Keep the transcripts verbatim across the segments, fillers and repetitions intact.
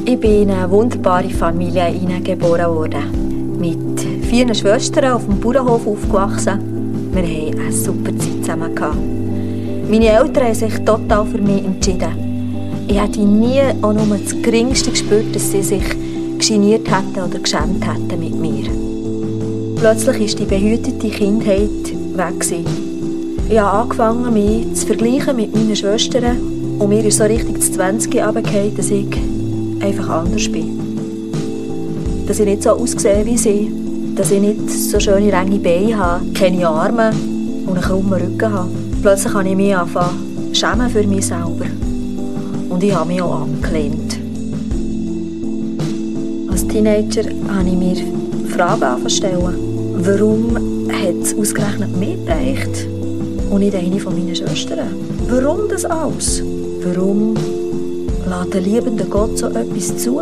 Ich bin in eine wunderbare Familie hineingeboren worden. Mit vier Schwestern auf dem Bauernhof aufgewachsen. Wir hatten eine super Zeit zusammen. Meine Eltern haben sich total für mich entschieden. Ich hätte nie auch nur das Geringste gespürt, dass sie sich geniert hätten oder geschämt hätten mit mir. Plötzlich war die behütete Kindheit weg. Ich habe angefangen, mich zu vergleichen mit meinen Schwestern. Und mir ist so richtig das zwanzig runtergefallen, dass ich einfach anders bin. Dass ich nicht so aussehe wie sie, dass ich nicht so schöne, lange Beine habe, keine Arme und einen krummen Rücken habe. Plötzlich habe ich mich angefangen zu schämen für mich selber. Und ich habe mich auch abgelehnt. Als Teenager habe ich mir Fragen angefangen zu stellen. Warum hat es ausgerechnet mich geprägt und nicht eine von meinen Schwestern? Warum das alles? Warum lässt der liebende Gott so etwas zu?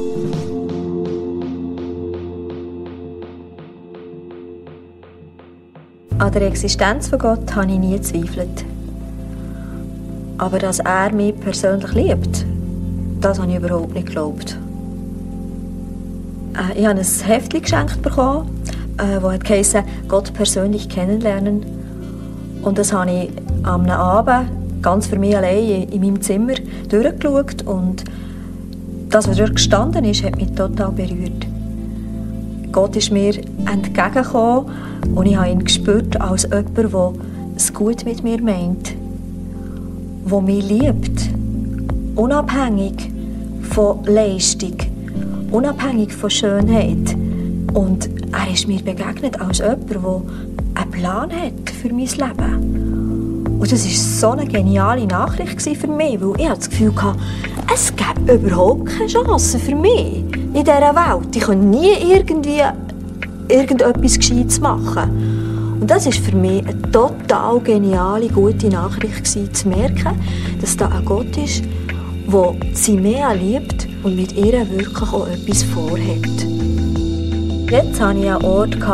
An der Existenz von Gott habe ich nie gezweifelt. Aber dass er mich persönlich liebt, das habe ich überhaupt nicht geglaubt. Ich habe ein Heftchen geschenkt bekommen, das heisst, Gott persönlich kennenlernen. Und das habe ich am Abend ganz für mich allein in meinem Zimmer durchgeschaut. Und das, was dort gestanden ist, hat mich total berührt. Gott ist mir entgegengekommen und ich habe ihn gespürt als jemand, der es gut mit mir meint, der mich liebt, unabhängig von Leistung, unabhängig von Schönheit. Und er ist mir begegnet als jemand, der einen Plan hat für mein Leben. Und das war so eine geniale Nachricht für mich, weil ich das Gefühl hatte, es gäbe überhaupt keine Chance für mich in dieser Welt. Ich kann nie irgendwie irgendetwas Gescheites machen. Und das war für mich eine total geniale, gute Nachricht, zu merken, dass da ein Gott ist, der sie mehr liebt und mit ihr wirklich auch etwas vorhat. Jetzt hatte ich einen Ort,